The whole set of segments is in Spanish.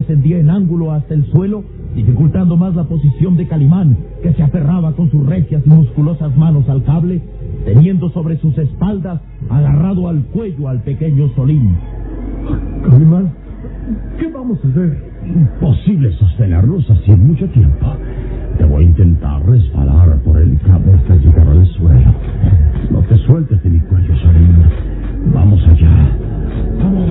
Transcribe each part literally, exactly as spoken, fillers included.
descendía en ángulo hasta el suelo, dificultando más la posición de Calimán, que se aferraba con sus recias y musculosas manos al cable, teniendo sobre sus espaldas agarrado al cuello al pequeño Solín. Calimán, ¿qué vamos a hacer? Imposible sostenernos así mucho tiempo. Debo intentar resbalar por el cable hasta llegar al suelo. No te sueltes de mi cuello, Solín. Vamos allá. Vamos.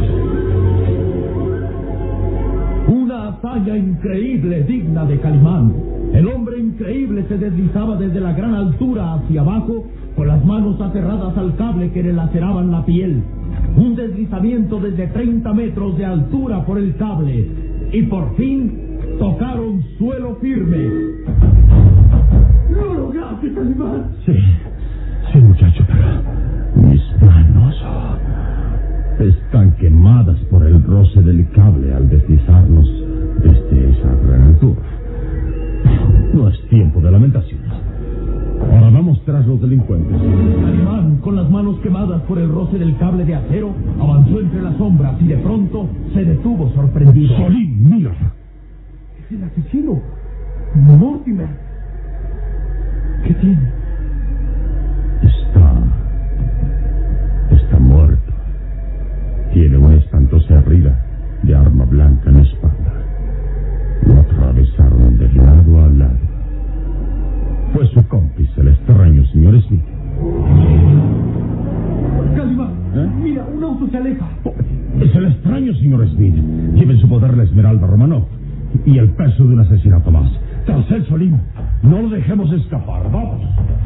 Una hazaña increíble, digna de Calimán. El hombre increíble se deslizaba desde la gran altura hacia abajo, con las manos aferradas al cable que le laceraban la piel. Un deslizamiento desde treinta metros de altura por el cable. Y por fin tocaron suelo firme. ¡Lo lograste, Calimán! Sí, sí, muchacho, pero mis manos oh, están quemadas por el roce del cable al deslizarnos desde esa gran altura. No es tiempo de lamentación. Ahora vamos tras los delincuentes. Calimán, con las manos quemadas por el roce del cable de acero, avanzó entre las sombras y de pronto se detuvo sorprendido. Solín, mira. Es el asesino, Mortimer. ¿Qué tiene? Está... Está muerto. Tiene una espantosa herida de arma blanca en la espalda. Lo atravesaron de lado a lado. Fue su cómplice, el extraño señor Smith. Calimán, ¿Eh? mira, un auto se aleja. Oh, es el extraño señor Smith. Lleva en su poder la Esmeralda Romanov y el peso de un asesinato más. Tras él, Solín. No lo dejemos escapar. Vamos.